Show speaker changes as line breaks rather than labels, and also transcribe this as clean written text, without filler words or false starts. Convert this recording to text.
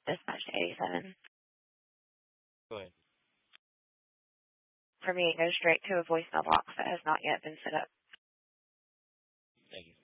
Dispatch to 87.
Go ahead.
For me, it goes straight to a voicemail box that has not yet been set up.
Thank you.